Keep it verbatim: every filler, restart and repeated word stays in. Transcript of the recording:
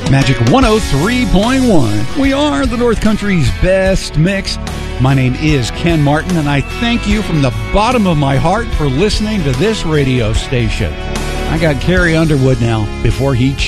Magic one oh three point one. We are the North Country's best mix. My name is Ken Martin, and I thank you from the bottom of my heart for listening to this radio station. I got Carrie Underwood now before he